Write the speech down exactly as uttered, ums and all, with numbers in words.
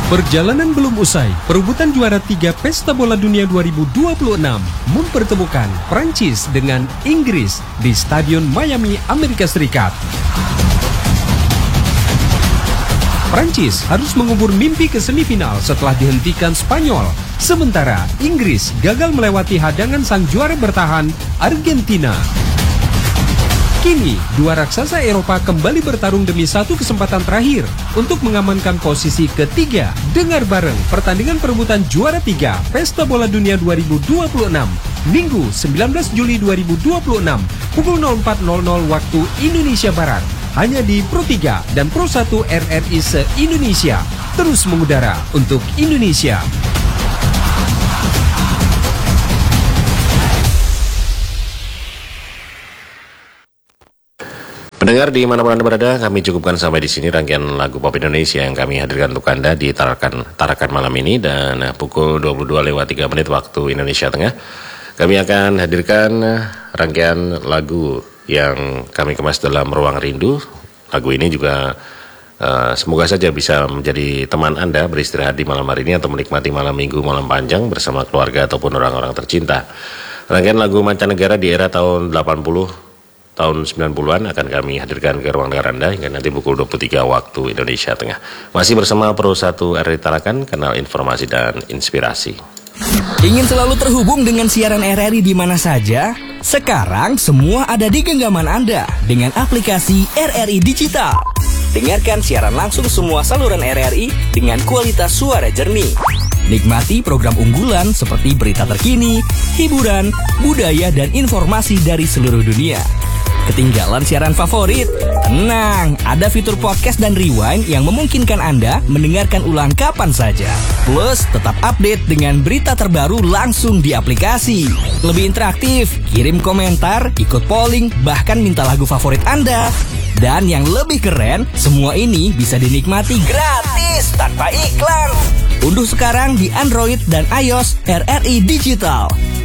Perjalanan belum usai, perebutan juara tiga Pesta Bola Dunia dua ribu dua puluh enam mempertemukan Prancis dengan Inggris di Stadion Miami, Amerika Serikat. Prancis harus mengubur mimpi ke semifinal setelah dihentikan Spanyol, sementara Inggris gagal melewati hadangan sang juara bertahan, Argentina. Kini, dua raksasa Eropa kembali bertarung demi satu kesempatan terakhir untuk mengamankan posisi ketiga. Dengar bareng pertandingan perebutan juara tiga Pesta Bola Dunia dua ribu dua puluh enam, Minggu sembilan belas Juli dua ribu dua puluh enam, pukul nol empat nol nol waktu Indonesia Barat. Hanya di Pro tiga dan Pro satu R R I se-Indonesia. Terus mengudara untuk Indonesia. Pendengar di mana-mana Anda berada, kami cukupkan sampai di sini rangkaian lagu pop Indonesia yang kami hadirkan untuk Anda di Tarakan, Tarakan malam ini. Dan pukul dua puluh dua lewat tiga menit waktu Indonesia Tengah, kami akan hadirkan rangkaian lagu yang kami kemas dalam Ruang Rindu. Lagu ini juga uh, semoga saja bisa menjadi teman Anda beristirahat di malam hari ini atau menikmati malam minggu, malam panjang bersama keluarga ataupun orang-orang tercinta. Rangkaian lagu mancanegara di era tahun delapan puluh, tahun sembilan puluhan akan kami hadirkan ke ruang dengar Anda hingga nanti pukul dua puluh tiga waktu Indonesia Tengah. Masih bersama Pro satu R R I Tarakan, kanal informasi dan inspirasi. Ingin selalu terhubung dengan siaran R R I di mana saja? Sekarang semua ada di genggaman Anda dengan aplikasi R R I Digital. Dengarkan siaran langsung semua saluran R R I dengan kualitas suara jernih. Nikmati program unggulan seperti berita terkini, hiburan, budaya, dan informasi dari seluruh dunia. Ketinggalan siaran favorit? Tenang, ada fitur podcast dan rewind yang memungkinkan Anda mendengarkan ulang kapan saja. Plus, tetap update dengan berita terbaru langsung di aplikasi. Lebih interaktif, kirim komentar, ikut polling, bahkan minta lagu favorit Anda. Dan yang lebih keren, semua ini bisa dinikmati gratis tanpa iklan. Unduh sekarang di Android dan iOS R R I Digital.